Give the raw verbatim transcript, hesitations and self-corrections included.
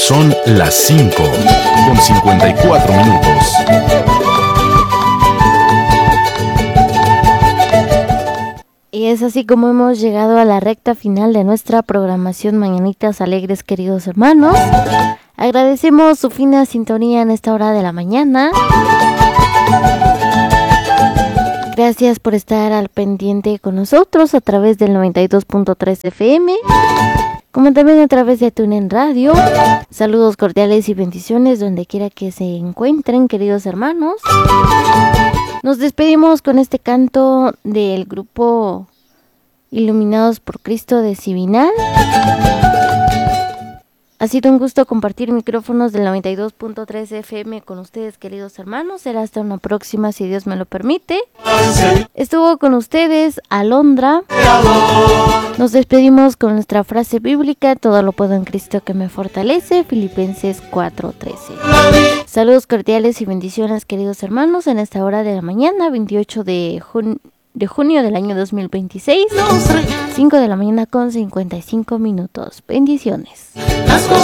Son las cinco con cincuenta y cuatro minutos. Y es así como hemos llegado a la recta final de nuestra programación Mañanitas Alegres, queridos hermanos. Agradecemos su fina sintonía en esta hora de la mañana. Gracias por estar al pendiente con nosotros a través del noventa y dos punto tres F M, como también a través de TuneIn Radio. Saludos cordiales y bendiciones donde quiera que se encuentren, queridos hermanos. Nos despedimos con este canto del grupo Iluminados por Cristo de Sibinal. Ha sido un gusto compartir micrófonos del noventa y dos punto tres F M con ustedes, queridos hermanos. Será hasta una próxima, si Dios me lo permite. Estuvo con ustedes Alondra. Nos despedimos con nuestra frase bíblica: todo lo puedo en Cristo que me fortalece, Filipenses cuatro trece. Saludos cordiales y bendiciones, queridos hermanos, en esta hora de la mañana, veintiocho de junio. de junio del año dos mil veintiséis, cinco de la mañana con cincuenta y cinco minutos. Bendiciones. Las cosas